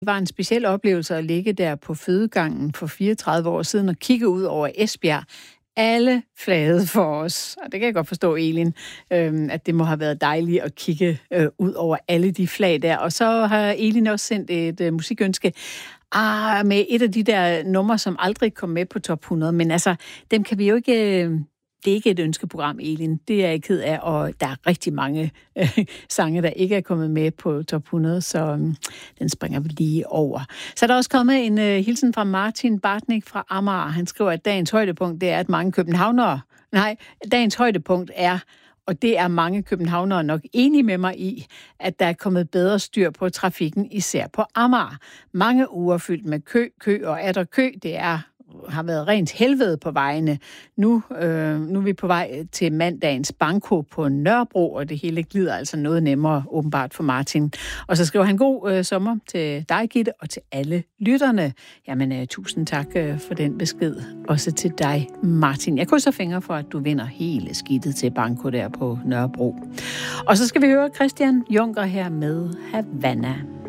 Det var en speciel oplevelse at ligge der på fødegangen for 34 år siden og kigge ud over Esbjerg. Alle flagede for os, og det kan jeg godt forstå, Elin, at det må have været dejligt at kigge ud over alle de flag der. Og så har Elin også sendt et musikønske med et af de der numre, som aldrig kom med på top 100. Men altså, dem kan vi jo ikke... Det er ikke et ønskeprogram, Elin. Det er jeg ked af, og der er rigtig mange sange, der ikke er kommet med på top 100, så den springer vi lige over. Så er der også kommet en hilsen fra Martin Bartnik fra Amager. Han skriver, at dagens højdepunkt, det er, at mange københavnere... Nej, dagens højdepunkt er, og det er mange københavnere nok enige med mig i, at der er kommet bedre styr på trafikken, især på Amager. Mange uger fyldt med kø og atter kø, det har været rent helvede på vejene. Nu er vi på vej til mandagens banko på Nørrebro, og det hele glider altså noget nemmere, åbenbart for Martin. Og så skriver han god sommer til dig, Gitte, og til alle lytterne. Jamen, tusind tak for den besked. Også til dig, Martin. Jeg krydser fingre for, at du vinder hele skidtet til banko der på Nørrebro. Og så skal vi høre Christian Juncker her med Havana.